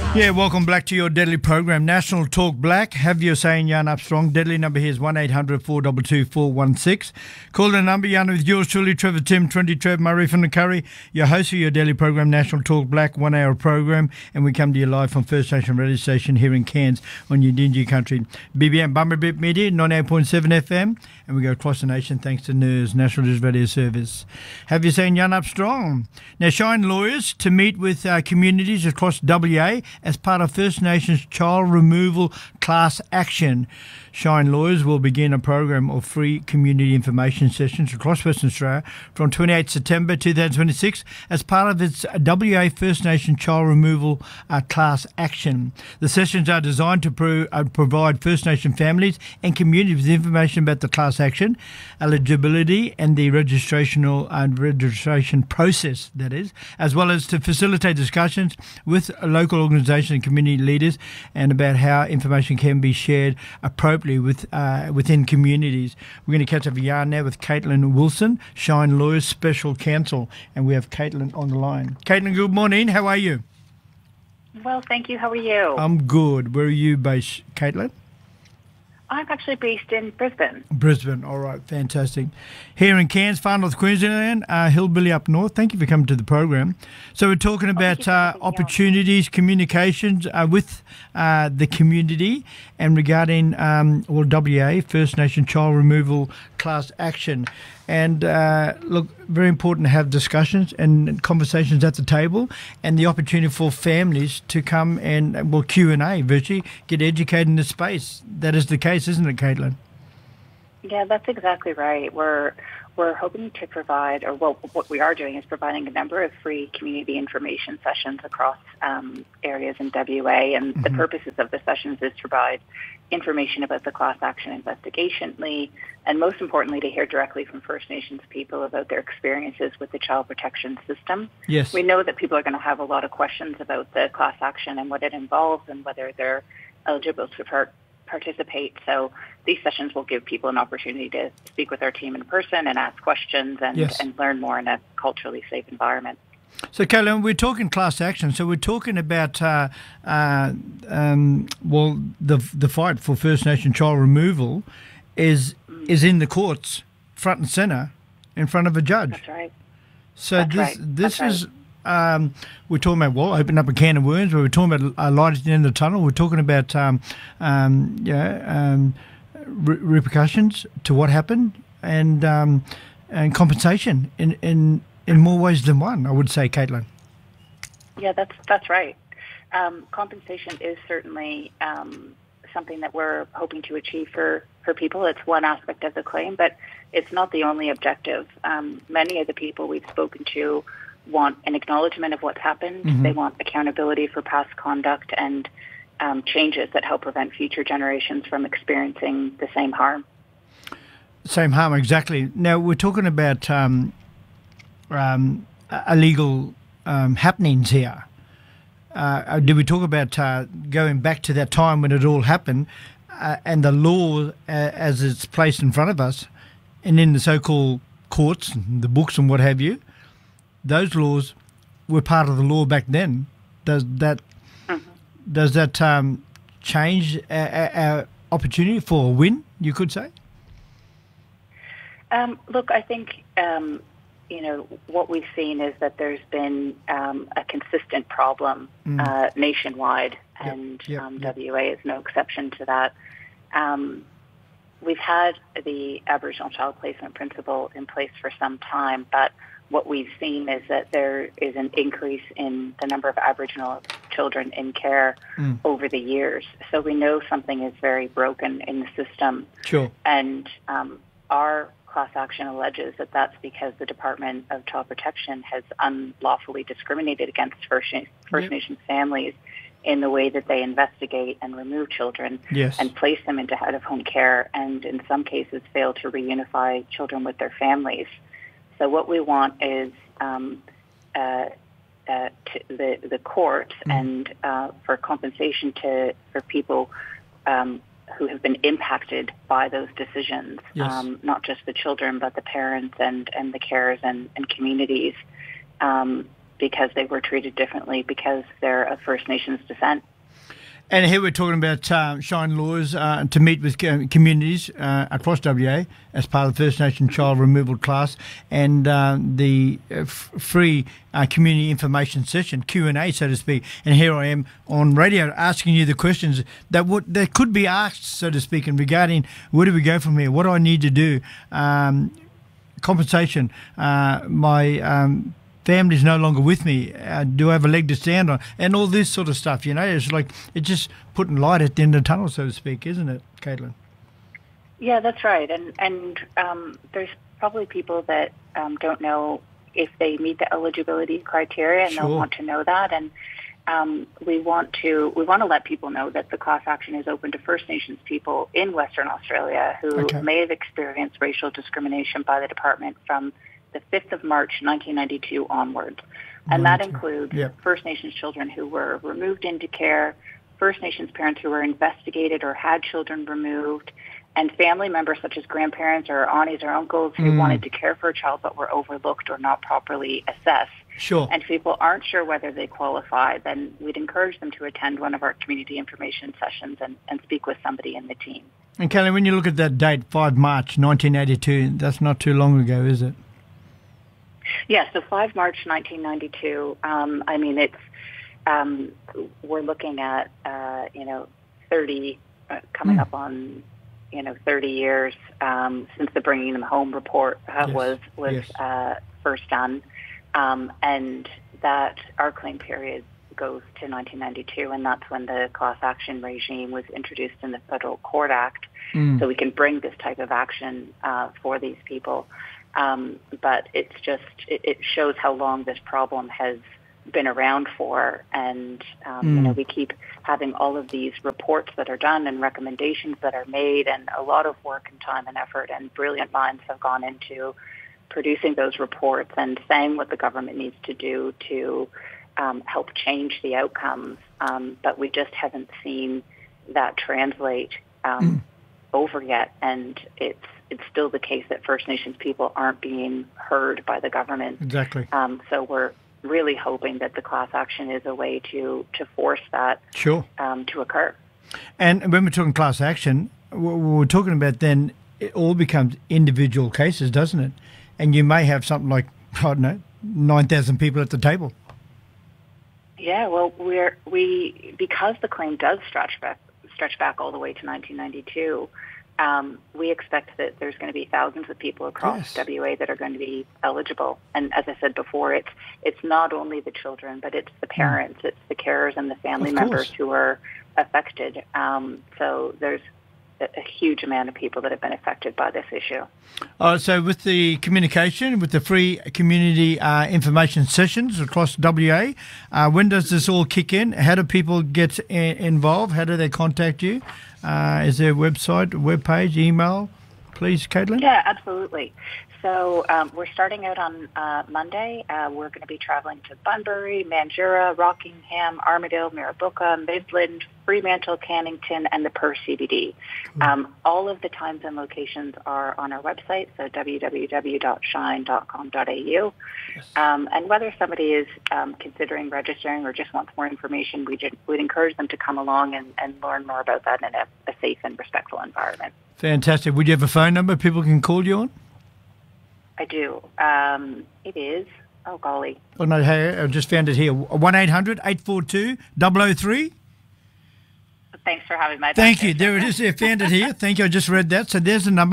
Yeah, welcome back to your Deadly program, National Talk Black. Have your say in Yarn Up Strong. Deadly number here is 1-800-422-416. Call the number, Yarn with yours truly, Trevor Tim, 20 Trev Murray from the Curry, your host of your Deadly program, National Talk Black, 1 hour program, and we come to you live from First Nation Radio Station here in Cairns on your Dingy Country. BBM Bumberbip Media, 98.7 FM, and we go across the nation thanks to NERS, National News Radio Service. Have you seen Yarn Up Strong? Now, Shine Lawyers to meet with communities across WA as part of First Nations child removal class action. Shine Lawyers will begin a program of free community information sessions across Western Australia from 28 September 2026 as part of its WA First Nation child removal class action. The sessions are designed to provide First Nation families and communities with information about the class action, eligibility and the registration process, that is, as well as to facilitate discussions with local organisations and community leaders and about how information can be shared appropriately within communities. We're going to catch up a yarn now with Caitlin Wilson, Shine Lawyers Special Counsel, and we have Caitlin on the line. Caitlin, good morning. How are you? Well, thank you. How are you? I'm good. Where are you based, Caitlin? I'm actually based in Brisbane. Brisbane, all right, fantastic. Here in Cairns, far north Queensland, hillbilly up north. Thank you for coming to the program. So we're talking about opportunities, communications with the community and regarding WA, First Nation Child Removal Class Action. And look, very important to have discussions and conversations at the table and the opportunity for families to come and, well, Q&A, virtually, get educated in the space. That is the case, isn't it, Caitlin? Yeah, that's exactly right. We're hoping to provide, or well, what we are doing is providing a number of free community information sessions across areas in WA, and the purposes of the sessions is to provide information about the class action investigation, and most importantly, to hear directly from First Nations people about their experiences with the child protection system. Yes. We know that people are going to have a lot of questions about the class action and what it involves and whether they're eligible to participate. So these sessions will give people an opportunity to speak with our team in person and ask questions and learn more in a culturally safe environment. So, Caitlin, we're talking class action. So we're talking about, the fight for First Nation child removal is in the courts, front and centre, in front of a judge. That's right. So this is... we're talking about, open up a can of worms, but we're talking about light at the end of the tunnel. We're talking about repercussions to what happened and compensation in more ways than one, I would say, Caitlin. Yeah, that's right. Compensation is certainly something that we're hoping to achieve for people. It's one aspect of the claim, but it's not the only objective. Many of the people we've spoken to want an acknowledgement of what's happened. They want accountability for past conduct and changes that help prevent future generations from experiencing the same harm. Same harm, exactly. Now, we're talking about illegal happenings here. Did we talk about going back to that time when it all happened and the law as it's placed in front of us and in the so-called courts, the books and what have you? Those laws were part of the law back then. Does that change our opportunity for a win, you could say? Look, I think, what we've seen is that there's been a consistent problem nationwide, and WA is no exception to that. We've had the Aboriginal Child Placement Principle in place for some time, but what we've seen is that there is an increase in the number of Aboriginal children in care over the years. So we know something is very broken in the system. Sure. And our class action alleges that that's because the Department of Child Protection has unlawfully discriminated against First Nations families in the way that they investigate and remove children and place them into out-of-home care, and in some cases fail to reunify children with their families. So what we want is the court and for compensation for people who have been impacted by those decisions, not just the children but the parents and the carers and communities. because they were treated differently because they're of First Nations descent. And here we're talking about Shine Lawyers to meet with communities across WA as part of the First Nation Child Removal Class and the free community information session, Q&A, so to speak. And here I am on radio asking you the questions that could be asked, so to speak, and regarding where do we go from here? What do I need to do? Compensation, my family's no longer with me. Do I have a leg to stand on? And all this sort of stuff, It's like it's just putting light at the end of the tunnel, so to speak, isn't it, Caitlin? Yeah, that's right. And there's probably people that don't know if they meet the eligibility criteria, and they'll want to know that. And we want to let people know that the class action is open to First Nations people in Western Australia who may have experienced racial discrimination by the department from the 5th of March, 1992 onwards. And that includes First Nations children who were removed into care, First Nations parents who were investigated or had children removed, and family members such as grandparents or aunties or uncles who wanted to care for a child but were overlooked or not properly assessed. Sure. And if people aren't sure whether they qualify, then we'd encourage them to attend one of our community information sessions and speak with somebody in the team. And Kelly, when you look at that date, 5 March 1982, that's not too long ago, is it? Yeah, so 5 March 1992, we're looking at, 30, coming up on, 30 years since the Bringing Them Home report was first done. And that our claim period goes to 1992, and that's when the class action regime was introduced in the Federal Court Act, so we can bring this type of action for these people. But it's just, it shows how long this problem has been around for. And, we keep having all of these reports that are done and recommendations that are made, and a lot of work and time and effort and brilliant minds have gone into producing those reports and saying what the government needs to do to help change the outcomes. But we just haven't seen that translate over yet. And it's still the case that First Nations people aren't being heard by the government. Exactly. So we're really hoping that the class action is a way to force that to occur. And when we're talking class action, we're talking about then it all becomes individual cases, doesn't it? And you may have something like, 9,000 people at the table. Yeah, well, because the claim does stretch back all the way to 1992. We expect that there's going to be thousands of people across WA that are going to be eligible. And as I said before, it's not only the children, but it's the parents, it's the carers and the family members who are affected. So there's a huge amount of people that have been affected by this issue. So with the communication, with the free community information sessions across WA, when does this all kick in? How do people get involved? How do they contact you? Is there a website, webpage, email, please, Caitlin? Yeah, absolutely. So we're starting out on Monday. We're going to be traveling to Bunbury, Mandurah, Rockingham, Armidale, Mirrabooka, Midland, Fremantle, Cannington, and the Perth CBD. All of the times and locations are on our website, so www.shine.com.au. And whether somebody is considering registering or just wants more information, we'd encourage them to come along and learn more about that in a safe and respectful environment. Fantastic. Would you have a phone number people can call you on? I do. It is, oh golly. Oh no, hey, I just found it here. 1-800-842-003. Thanks for having my Thank you. There it is. I found it here. Thank you. I just read that. So there's the number,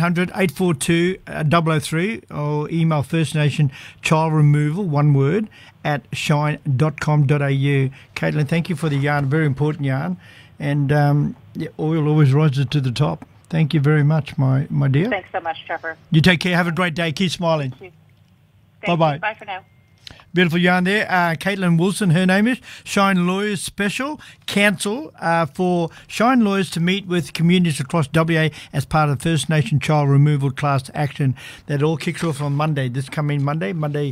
1-800-842-003, or email First Nation Child Removal, one word, at shine.com.au. Caitlin, thank you for the yarn, very important yarn. And oil always rises to the top. Thank you very much, my dear. Thanks so much, Trevor. You take care. Have a great day. Keep smiling. Bye-bye. Bye for now. Beautiful yarn there. Caitlin Wilson, her name is. Shine Lawyers Special Counsel for Shine Lawyers to meet with communities across WA as part of First Nation Child Removal Class Action. That all kicks off on Monday, this coming Monday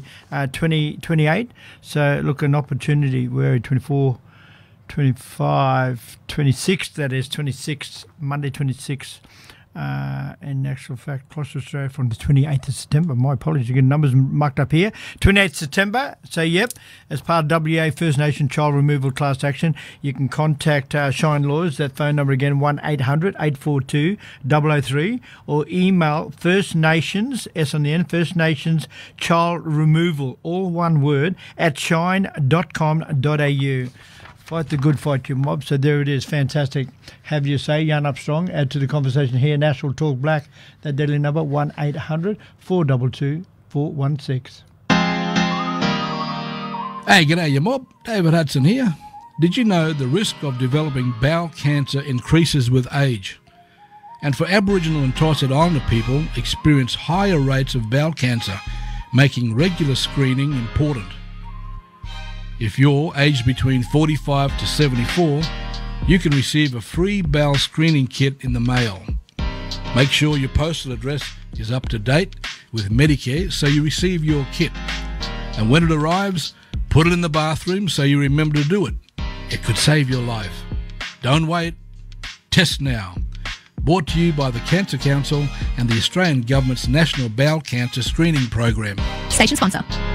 2028. So, look, an opportunity. We're 24, 25, 26, that is 26, Monday 26 In actual fact, across Australia from the 28th of September. My apologies, you get numbers mucked up here. 28th September. So, yep, as part of WA First Nation Child Removal Class Action, you can contact Shine Lawyers. That phone number again, 1-800-842-003, or email First Nations, S on the end, First Nations Child Removal, all one word, at shine.com.au. Fight the good fight, your mob. So there it is. Fantastic. Have your say. Yarn Up Strong. Add to the conversation here. National Talk Black. That deadly number, 1-800-422-416. Hey, g'day, your mob. David Hudson here. Did you know the risk of developing bowel cancer increases with age? And for Aboriginal and Torres Strait Islander people, experience higher rates of bowel cancer, making regular screening important. If you're aged between 45 to 74, you can receive a free bowel screening kit in the mail. Make sure your postal address is up to date with Medicare so you receive your kit. And when it arrives, put it in the bathroom so you remember to do it. It could save your life. Don't wait. Test now. Brought to you by the Cancer Council and the Australian Government's National Bowel Cancer Screening Program. Station sponsor.